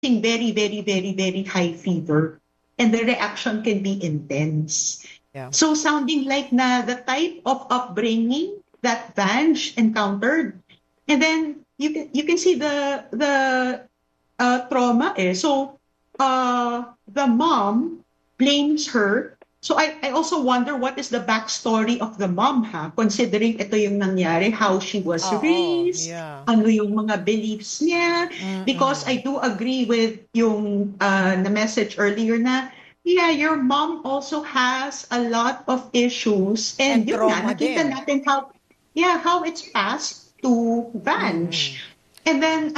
very, very, very, very high fever, and the reaction can be intense. Yeah. So sounding like na the type of upbringing that Vange encountered, and then you can see the trauma eh. So the mom blames her. So I also wonder what is the backstory of the mom, ha? Considering ito yung nangyari, how she was raised, yeah. ano yung mga beliefs niya. Because I do agree with yung na message earlier na, yeah, your mom also has a lot of issues. And yun nga, trauma nakita din. natin how it's passed to Vange. And then,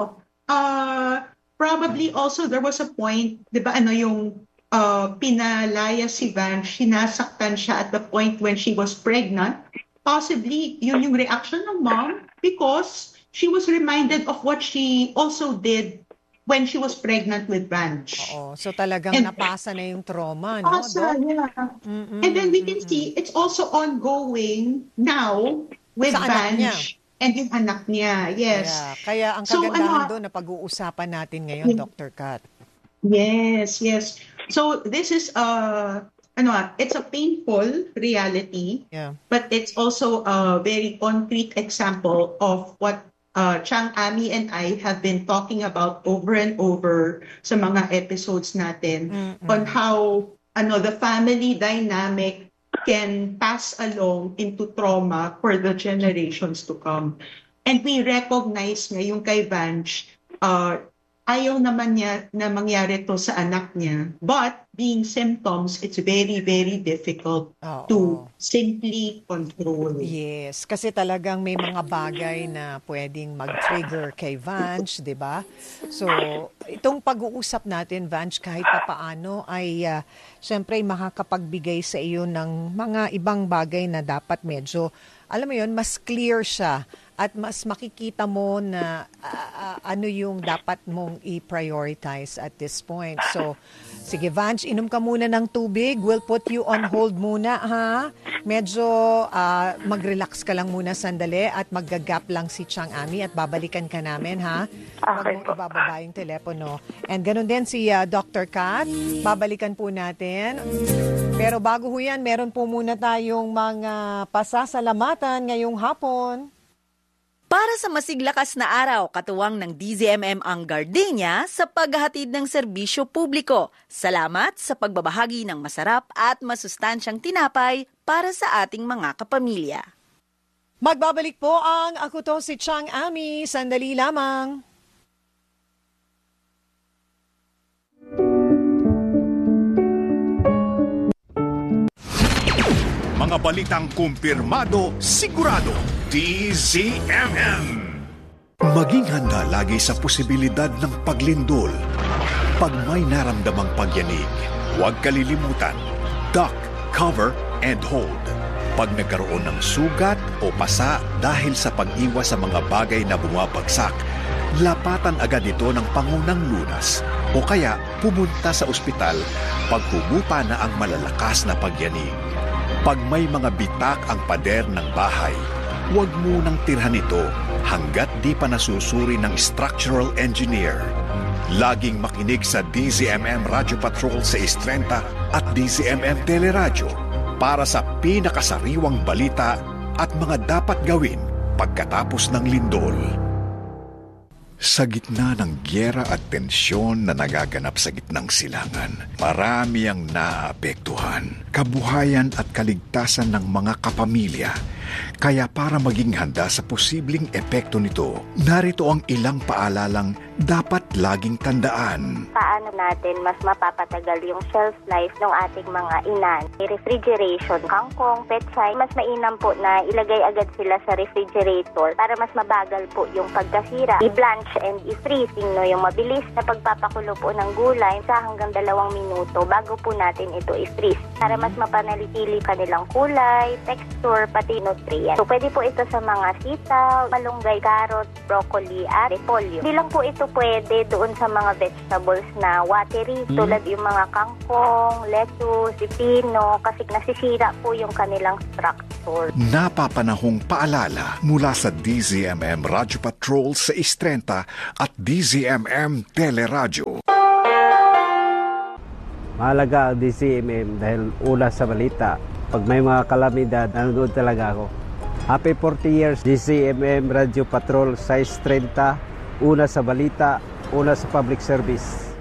probably also there was a point, di ba, yung pinalaya si Vange, sinasaktan siya at the point when she was pregnant. Possibly, yun yung reaction ng mom because she was reminded of what she also did when she was pregnant with Vange. Oo. So talagang napasa na yung trauma, no? Napasa, yeah. And then we can see it's also ongoing now with Vange and yung anak niya. Yes. Yeah. Kaya ang kagandahan doon na pag-uusapan natin ngayon, Dr. Kat. Yes, yes. So this is it's a painful reality, but it's also a very concrete example of what Chang Ami and I have been talking about over and over sa mga episodes natin on how the family dynamic can pass along into trauma for the generations to come. And we recognize ngayong kay Vange, ayaw naman niya na mangyari to sa anak niya. But being symptoms, it's very, very difficult to simply control. Yes, kasi talagang may mga bagay na pwedeng mag-trigger kay Vange, di ba? So, itong pag-uusap natin, Vange, kahit papaano ay syempre makakapagbigay sa iyo ng mga ibang bagay na dapat medyo, alam mo yun, mas clear siya. At mas makikita mo na ano yung dapat mong i-prioritize at this point. So, sige Vange, inom ka muna ng tubig. We'll put you on hold muna, ha? Medyo mag-relax ka lang muna sandali at mag-gap lang si Chang Ami at babalikan ka namin, ha? Huwag mong ibababa yung telepono. And ganun din si Dr. Kat. Babalikan po natin. Pero bago ho yan, meron po muna tayong mga pasasalamatan ngayong hapon. Para sa masiglakas na araw, katuwang ng DZMM ang Gardenia sa paghahatid ng serbisyo publiko. Salamat sa pagbabahagi ng masarap at masustansyang tinapay para sa ating mga kapamilya. Magbabalik po ang Ako To si Chang Ami. Sandali lamang. Mga balitang kumpirmado, sigurado, DZMM. Maging handa lagi sa posibilidad ng paglindol. Pag may naramdamang pagyanig, huwag kalilimutan, duck, cover, and hold. Pag nagkaroon ng sugat o pasa dahil sa pag-iwas sa mga bagay na bumabagsak, lapatan agad ito ng pangunang lunas o kaya pumunta sa ospital pag humupa na ang malalakas na pagyanig. Pag may mga bitak ang pader ng bahay, huwag munang tirhan ito hanggat di pa nasusuri ng structural engineer. Laging makinig sa DZMM Radio Patrol sa 630 at DZMM Teleradyo para sa pinakasariwang balita at mga dapat gawin pagkatapos ng lindol. Sa gitna ng gyera at tensyon na nagaganap sa gitnang silangan, marami ang naapektuhan, kabuhayan at kaligtasan ng mga kapamilya. Kaya para maging handa sa posibleng epekto nito, narito ang ilang paalalang dapat laging tandaan. Paano natin mas mapapatagal yung shelf life ng ating mga inan? Refrigeration, kangkong, petsay, mas mainam po na ilagay agad sila sa refrigerator para mas mabagal po yung pagkasira. I-blanch and i-freezing, no, yung mabilis na pagpapakulo po ng gulay sa hanggang 2 minuto bago po natin ito i-freeze para mas mapanalitili kanilang kulay, texture, pati no, nutrient. So, pwede po ito sa mga sitaw, malunggay, carrot, broccoli, at repolyo. Hindi lang po ito pwede doon sa mga vegetables na watery, tulad yung mga kangkong, lettuce, pipino, kasi nasisira po yung kanilang structure. Napapanahong paalala mula sa DZMM Radyo Patrol sa 630 at DZMM Teleradyo. Mahalaga ang DZMM dahil una sa balita. Pag may mga kalamidad, nanonood talaga ako. Happy 40 years DZMM Radio Patrol 630, una sa balita, una sa public service.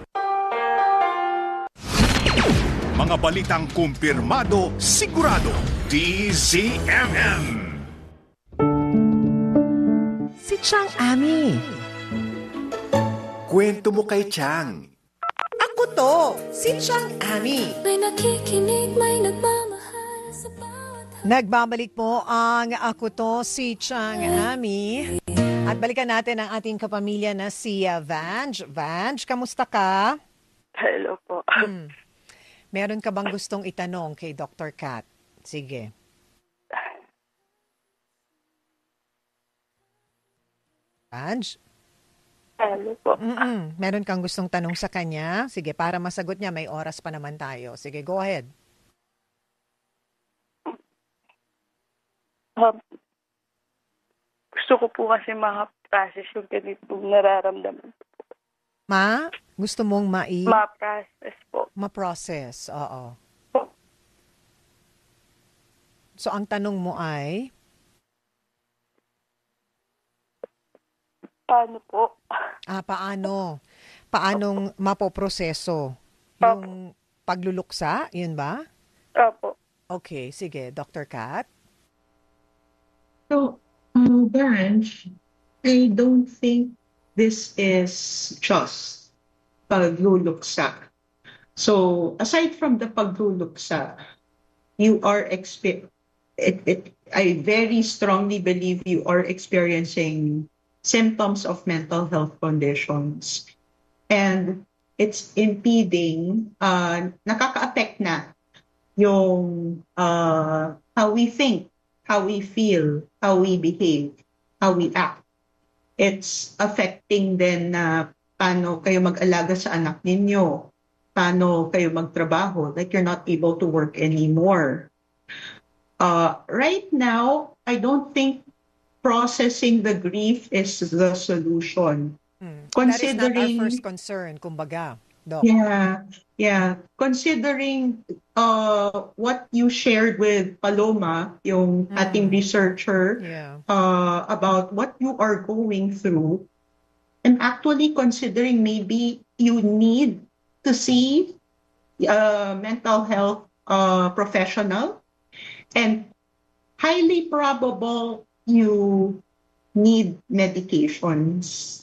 Mga balitang kumpirmado, sigurado, DZMM. Si Chang Ami. Kwento mo kay Chang. Ako to, si Chang Ami. May nakikinig, may nagmamahal sa bawat Nagbabalik po ang Ako to, si Chang Ami. At balikan natin ang ating kapamilya na si Vange. Vange, kamusta ka? Hello po. Meron ka bang gustong itanong kay Dr. Kat? Sige. Vange? Hello po. Meron kang gustong tanong sa kanya? Sige, para masagot niya, may oras pa naman tayo. Sige, go ahead. Gusto ko po kasi ma-process yung ganitong nararamdaman. Gusto mong Ma-process po. ma-process, oo. So, ang tanong mo ay? Paano po? Paano? Paanong mapoproseso? Yung pagluluksa, yun ba? Opo. Okay, sige. Dr. Kat? So, Branch, I don't think this is just pagluluksa. So, aside from the pagluluksa, you are I very strongly believe you are experiencing symptoms of mental health conditions. And it's impeding, nakaka-affect na yung how we think, how we feel, how we behave, how we act. It's affecting din na paano kayo mag-alaga sa anak ninyo, paano kayo magtrabaho, like you're not able to work anymore. Right now, I don't think processing the grief is the solution. That is not our first concern, kumbaga, Doc. Yeah. Considering what you shared with Paloma, yung ating researcher, about what you are going through, I'm actually considering maybe you need to see a mental health professional, and highly probable you need medications.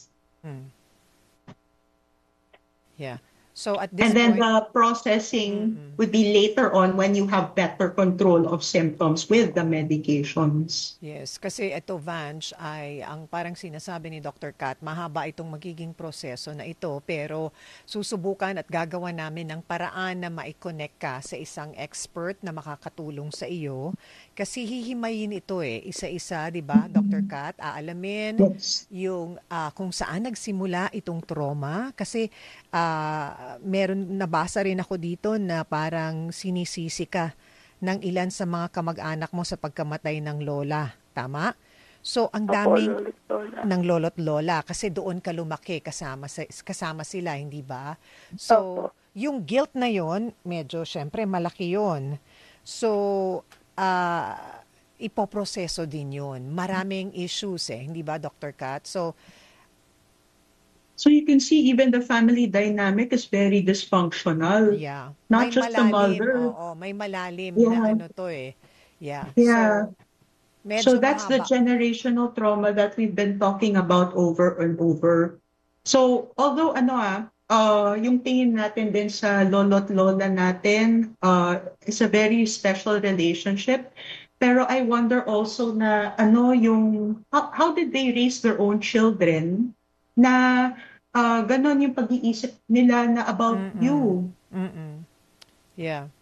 Yeah. So at this and then point, the processing would be later on when you have better control of symptoms with the medications. yes, kasi ito, Vange, ay ang parang sinasabi ni Dr. Kat, mahaba itong magiging proseso na ito, pero susubukan at gagawa namin ng paraan na ma-connect ka sa isang expert na makakatulong sa iyo. Kasi hihimayin ito isa-isa, di ba, Dr. Kat? Aalamin yung kung saan nagsimula itong trauma. Kasi meron, nabasa rin ako dito na parang sinisisi ka ng ilan sa mga kamag-anak mo sa pagkamatay ng lola. Tama? So, ang daming ng lolo't lola kasi doon ka lumaki kasama sila, hindi ba? So, yung guilt na yon, medyo syempre malaki yon. So, ipoproseso din yun. Maraming issues hindi ba, Dr. Kat? So you can see even the family dynamic is very dysfunctional. Yeah. Not may just malalim, the mother. may malalim na ano to Yeah. So that's the generational trauma that we've been talking about over and over. So although yung tingin natin din sa lolo't lola natin is a very special relationship. Pero I wonder also na how did they raise their own children na ganon yung pag-iisip nila na about you. Yeah.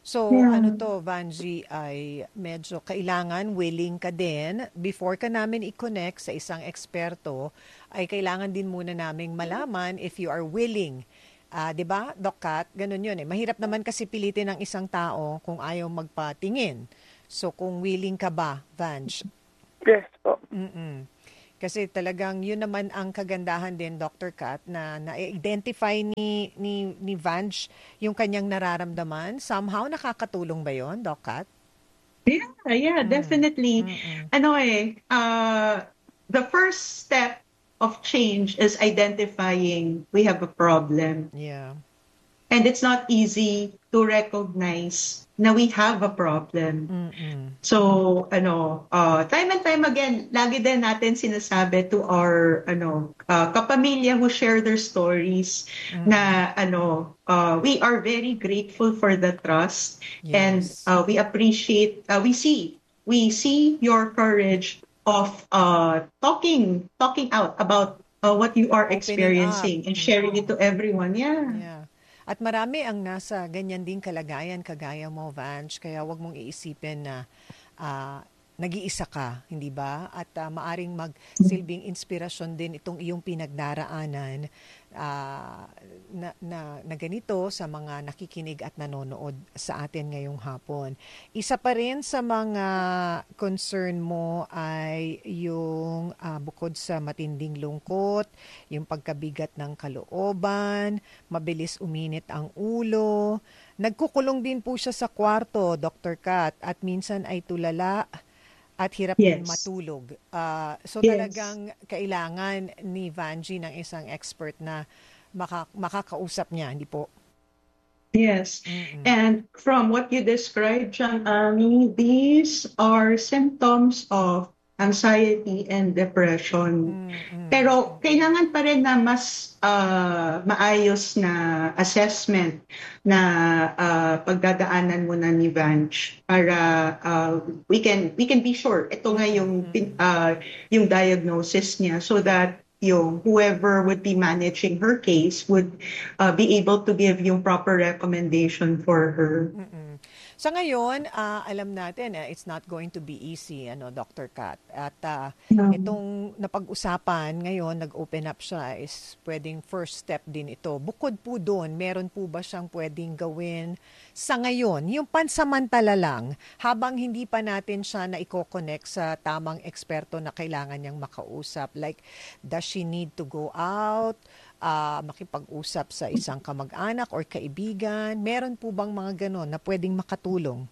So, ano to, Vanji, ay medyo kailangan willing ka din. Before ka namin i-connect sa isang eksperto, ay kailangan din muna naming malaman if you are willing. 'Di ba, Doc Kat? Ganun yun eh. Mahirap naman kasi pilitin ng isang tao kung ayaw magpatingin. So, kung willing ka ba, Vanj? Yes po. Kasi talagang yun naman ang kagandahan din, Dr. Kat, na na-identify ni Vanj yung kanyang nararamdaman. Somehow, nakakatulong ba yun, Doc Kat? Yeah, definitely. The first step of change is identifying we have a problem. Yeah. And it's not easy to recognize na we have a problem. So, time and time again, lagi din natin sinasabi to our kapamilya who share their stories na we are very grateful for the trust. Yes. And we appreciate, we see your courage of talking out about what you are experiencing and sharing it to everyone. Yeah. At marami ang nasa ganyan din kalagayan kagaya mo, Vanj, kaya wag mong iisipin na nag-iisa ka, hindi ba? At maaring magsilbing inspirasyon din itong iyong pinagdaraanan na ganito sa mga nakikinig at nanonood sa atin ngayong hapon. Isa pa rin sa mga concern mo ay yung bukod sa matinding lungkot, yung pagkabigat ng kalooban, mabilis uminit ang ulo. Nagkukulong din po siya sa kwarto, Dr. Kat, at minsan ay tulala at hirap din matulog. So talagang kailangan ni Vanji ng isang expert na makakausap niya, hindi po? Yes. And from what you described, John Ami, these are symptoms of anxiety and depression. Pero kailangan pa rin na mas maayos na assessment na pagdadaanan muna ni Vanj para we can be sure ito nga yung diagnosis niya, so that yung whoever would be managing her case would be able to give yung proper recommendation for her. Sa ngayon, alam natin, it's not going to be easy, Dr. Kat. At itong napag-usapan ngayon, nag-open up siya, is pwedeng first step din ito. Bukod po doon, meron po ba siyang pwedeng gawin sa ngayon, yung pansamantala lang, habang hindi pa natin siya na i-connect sa tamang eksperto na kailangan niyang makausap? Like, does she need to go out? Makipag-usap sa isang kamag-anak or kaibigan? Meron po bang mga ganon na pwedeng makatulong?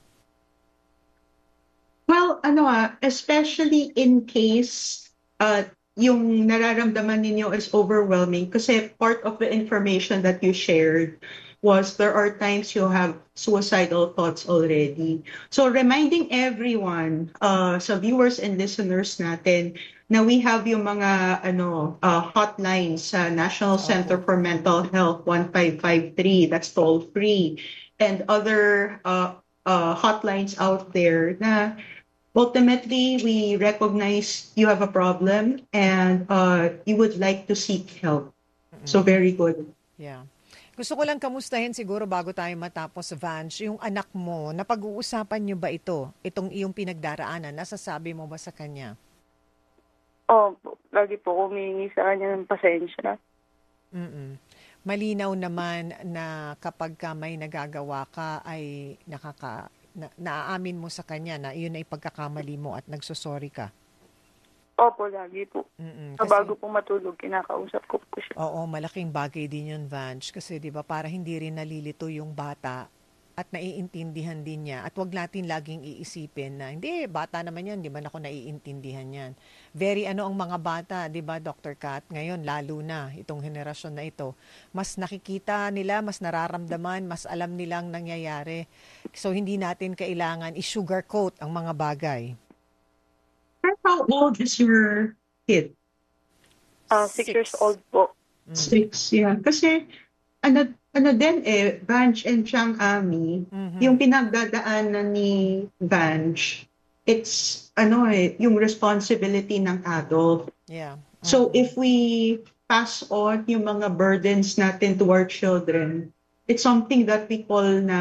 Well, especially in case yung nararamdaman ninyo is overwhelming, kasi part of the information that you shared was there are times you have suicidal thoughts already. So reminding everyone, sa viewers and listeners natin, na we have yung mga hotlines sa National Center for Mental Health 1553, that's toll free, and other hotlines out there na ultimately we recognize you have a problem and you would like to seek help. So very good. Yeah. Gusto ko lang kamustahin siguro bago tayo matapos, Vanj, yung anak mo, napag-uusapan niyo ba itong iyong pinagdaraanan? Nasasabi mo ba sa kanya? Lagi po humingi sa kanya ng pasensya. Malinaw naman na kapag ka may nagagawa ka ay naaamin mo sa kanya na iyon ay pagkakamali mo at nagsosorry ka. Opo, lagi po. Bago po matulog, kinakausap ko po siya. Oo, malaking bagay din yun, Vanj. Kasi di ba para hindi rin nalilito yung bata at naiintindihan din niya. At wag natin laging iisipin na, hindi, bata naman yan, di ba ako naiintindihan yan. Very ang mga bata, di ba, Dr. Kat, ngayon, lalo na itong henerasyon na ito, mas nakikita nila, mas nararamdaman, mas alam nilang nangyayari. So, hindi natin kailangan i-sugarcoat ang mga bagay. How old is your kid? 6 years old po. 6, yeah. Kasi, din Vanj and Chang Ami, yung pinagdadaanan ni Vanj, it's, yung responsibility ng adult. Yeah. So, if we pass on yung mga burdens natin to our children, it's something that we call na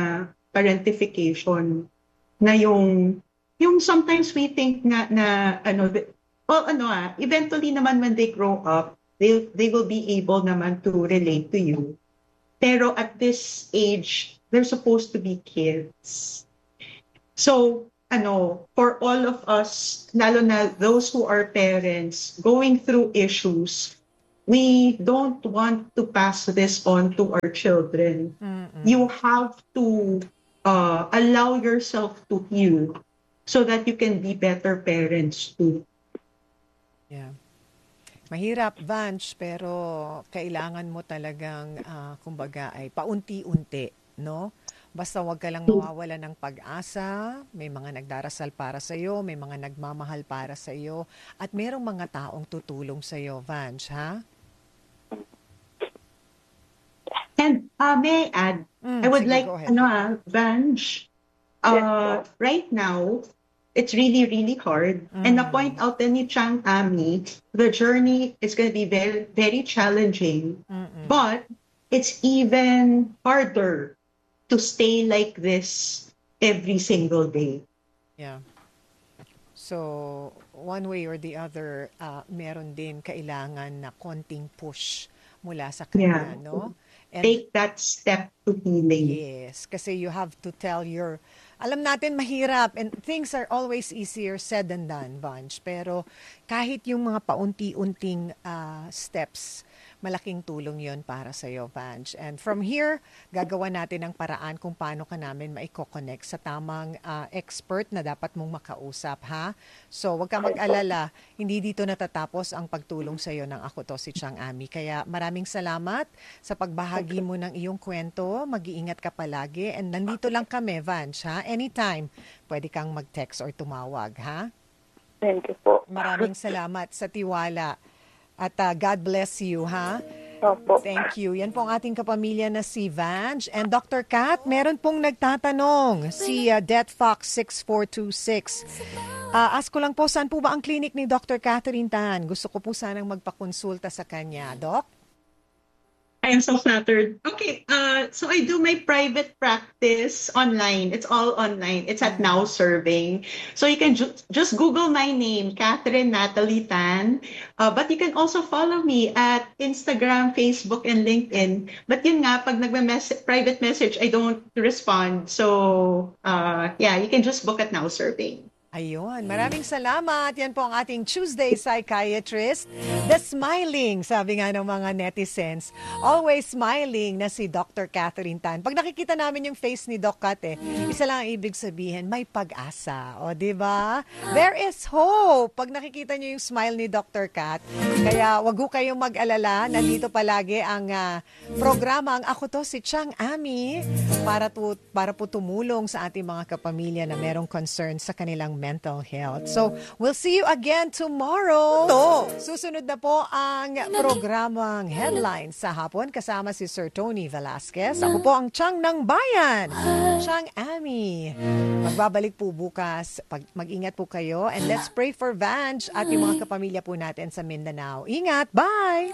parentification na yung sometimes we think na eventually naman when they grow up, they will be able naman to relate to you. Pero at this age, they're supposed to be kids. So, for all of us, lalo na those who are parents, going through issues, we don't want to pass this on to our children. Mm-mm. You have to allow yourself to heal so that you can be better parents too. Yeah. Mahirap, Vanch, pero kailangan mo talagang, kumbaga, ay paunti-unti, no? Basta wag ka lang mawawala ng pag-asa, may mga nagdarasal para sa iyo, may mga nagmamahal para sa iyo, at merong mga taong tutulong sa iyo, Vanch, ha? And may I add, I would like, Vanch, right now, it's really, really hard. And na-point out din ni Chang Ami, the journey is going to be very, very challenging. But it's even harder to stay like this every single day. Yeah. So, one way or the other, meron din kailangan na konting push mula sa kanya, no? And take that step to healing. Yes, kasi you have to tell alam natin mahirap and things are always easier said than done, Vanch. Pero kahit yung mga paunti-unting steps, malaking tulong yon para sa iyo, Vanch. And from here, gagawa natin ang paraan kung paano ka namin maiko-connect sa tamang expert na dapat mong makausap, ha? So, wag ka mag-alala. Hindi dito natatapos ang pagtulong sa iyo ng Ako To Si Chang Ami. Kaya maraming salamat sa pagbahagi mo ng iyong kwento. Mag-iingat ka palagi. And nandito lang kami, Vanch, ha? Anytime, pwede kang mag-text or tumawag, ha? Thank you po. Maraming salamat sa tiwala. At God bless you, ha? Opo. Thank you. Yan po ang ating kapamilya na si Vanch. And Dr. Kat, meron pong nagtatanong, si DeathFox 6426. Ask ko lang po, saan po ba ang clinic ni Dr. Catherine Tan? Gusto ko po sanang magpakonsulta sa kanya. Doc? I am so flattered. Okay, so I do my private practice online. It's all online. It's at Now Serving. So you can just Google my name, Catherine Natalie Tan. But you can also follow me at Instagram, Facebook, and LinkedIn. But yun nga, pag private message, I don't respond. So you can just book at Now Serving. Ayun, maraming salamat. Yan po ang ating Tuesday Psychiatrist. The smiling, sabi nga ng mga netizens. Always smiling na si Dr. Catherine Tan. Pag nakikita namin yung face ni Doc Kat, isa lang ang ibig sabihin, may pag-asa. O, di ba? There is hope. Pag nakikita nyo yung smile ni Dr. Kat. Kaya wag ho kayong mag-alala. Nandito palagi ang programa, ang Ako To Si Chang Ami, para po tumulong sa ating mga kapamilya na merong concern sa kanilang mental health. So, we'll see you again tomorrow. Susunod na po ang programang Headlines sa hapon kasama si Sir Tony Velasquez. Ako po ang Chang ng Bayan, Chang Ami. Magbabalik po bukas. Mag-ingat po kayo and let's pray for Vanch at yung mga kapamilya po natin sa Mindanao. Ingat! Bye!